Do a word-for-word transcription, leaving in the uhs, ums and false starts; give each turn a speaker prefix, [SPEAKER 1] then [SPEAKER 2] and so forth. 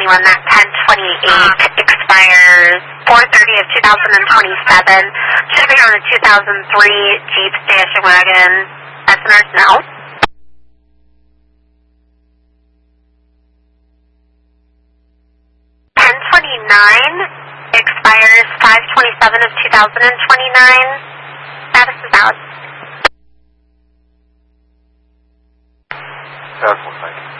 [SPEAKER 1] anyone. That ten twenty-eight expires four thirty of two thousand twenty-seven. Should be on a two thousand three Jeep station wagon. Listeners, no. ten twenty-nine expires five twenty-seven of two thousand twenty-nine. Status is out.
[SPEAKER 2] That's one, thank you.